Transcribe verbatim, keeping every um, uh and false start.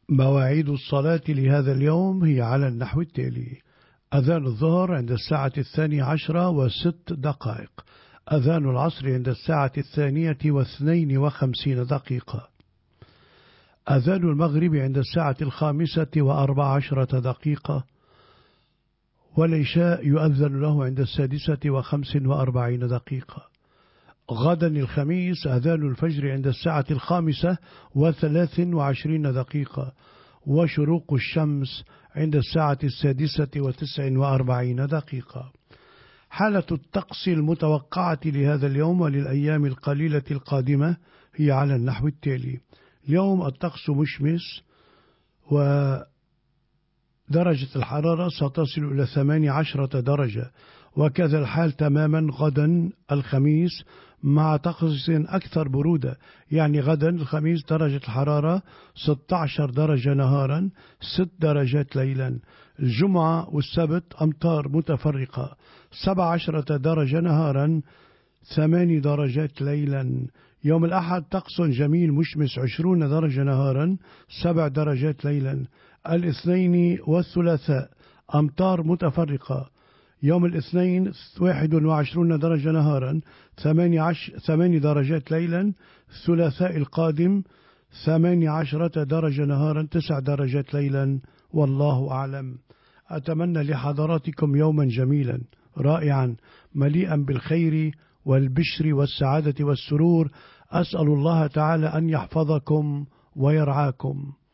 مواعيد الصلاة لهذا اليوم هي على النحو التالي: أذان الظهر عند الساعة الثانية عشرة وست دقائق، أذان العصر عند الساعة الثانية واثنين وخمسين دقيقة، أذان المغرب عند الساعة الخامسة وأربع عشرة دقيقة، والعشاء يؤذن له عند السادسة وخمس وأربعين دقيقة. غدا الخميس أذان الفجر عند الساعة الخامسة وثلاث وعشرين دقيقة، وشروق الشمس عند الساعة السادسة وتسع وأربعين دقيقة. حالة الطقس المتوقعة لهذا اليوم وللأيام القليلة القادمة هي على النحو التالي: اليوم الطقس مشمس، ودرجة الحرارة ستصل إلى ثمانية عشرة درجة، وكذا الحال تماما غدا الخميس مع طقس أكثر برودة. يعني غدا الخميس درجة الحرارة ستة عشر درجة نهارا، ست درجات ليلا. الجمعة والسبت أمطار متفرقة، سبع عشرة درجة نهارا، ثماني درجات ليلا. يوم الأحد طقس جميل مشمس، عشرون درجة نهارا، سبع درجات ليلا. الاثنين والثلاثاء أمطار متفرقة، يوم الاثنين واحد وعشرون درجة نهارا، ثماني, عش... ثماني درجات ليلا. الثلاثاء القادم ثماني عشرة درجة نهارا، تسع درجات ليلا. والله أعلم. أتمنى لحضراتكم يوما جميلا رائعا مليئا بالخير والبشر والسعادة والسرور. أسأل الله تعالى أن يحفظكم ويرعاكم.